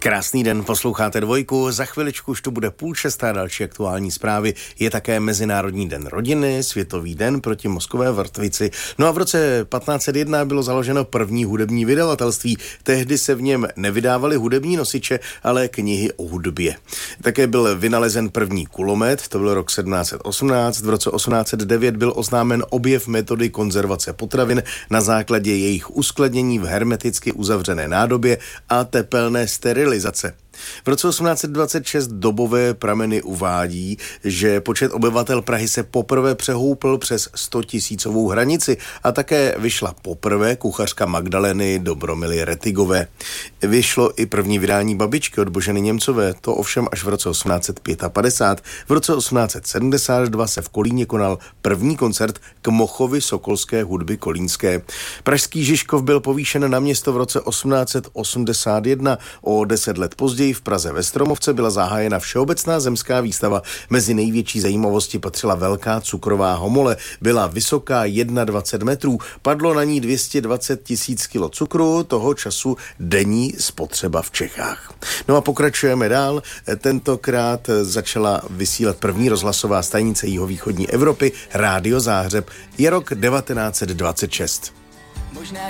Krásný den, posloucháte Dvojku, za chviličku už to bude 5:30, další aktuální zprávy. Je také Mezinárodní den rodiny, Světový den proti mozkové vrtvici. No a v roce 1501 bylo založeno první hudební vydavatelství. Tehdy se v něm nevydávaly hudební nosiče, ale knihy o hudbě. Také byl vynalezen první kulomet, to byl rok 1718. V roce 1809 byl oznámen objev metody konzervace potravin na základě jejich uskladnění v hermeticky uzavřené nádobě a tepelné sterilizace. V roce 1826 dobové prameny uvádí, že počet obyvatel Prahy se poprvé přehoupl přes 100 000 hranici a také vyšla poprvé kuchařka Magdaleny Dobromily Retigové. Vyšlo i první vydání Babičky od Boženy Němcové, to ovšem až v roce 1855. V roce 1872 se v Kolíně konal první koncert k Mochovi sokolské hudby kolínské. Pražský Žižkov byl povýšen na město v roce 1881, o 10 let později v Praze ve Stromovce byla zahájena všeobecná zemská výstava. Mezi největší zajímavosti patřila velká cukrová homole. Byla vysoká 21 metrů, padlo na ní 220 000 kilo cukru, toho času denní spotřeba v Čechách. No a pokračujeme dál. Tentokrát začala vysílat první rozhlasová stanice jihovýchodní Evropy, Rádio Záhřeb. Je rok 1926.